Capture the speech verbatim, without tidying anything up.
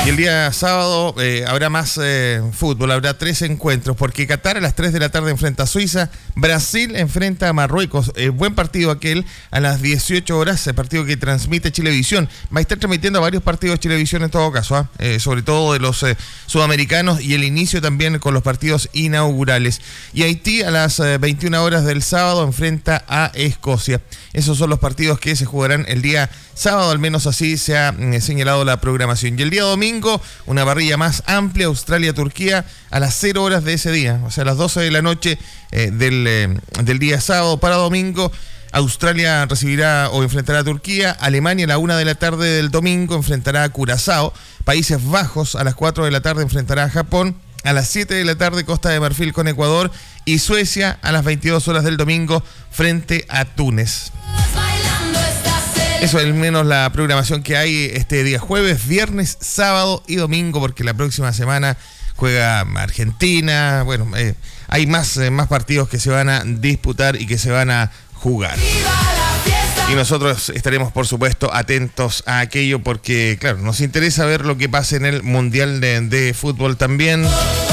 Y el día sábado eh, habrá más eh, fútbol, habrá tres encuentros, porque Qatar a las tres de la tarde enfrenta a Suiza, Brasil enfrenta a Marruecos, eh, buen partido aquel a las dieciocho horas, el partido que transmite Chilevisión. Va a estar transmitiendo varios partidos Chilevisión en todo caso, ¿eh? Eh, sobre todo de los eh, sudamericanos, y el inicio también con los partidos inaugurales. Y Haití a las eh, veintiuna horas del sábado enfrenta a Escocia. Esos son los partidos que se jugarán el día sábado, al menos así se ha eh, señalado la programación. Y el día domingo, una parrilla más amplia, Australia-Turquía a las cero horas de ese día, o sea, a las doce de la noche eh, del, eh, del día sábado para domingo. Australia recibirá o enfrentará a Turquía, Alemania a la una de la tarde del domingo enfrentará a Curazao, Países Bajos a las cuatro de la tarde enfrentará a Japón, a las siete de la tarde Costa de Marfil con Ecuador, y Suecia a las veintidós horas del domingo frente a Túnez. Eso es al menos la programación que hay este día jueves, viernes, sábado y domingo, porque la próxima semana juega Argentina. Bueno, eh, hay más, eh, más partidos que se van a disputar y que se van a jugar. Y nosotros estaremos, por supuesto, atentos a aquello porque, claro, nos interesa ver lo que pasa en el Mundial de, de Fútbol también.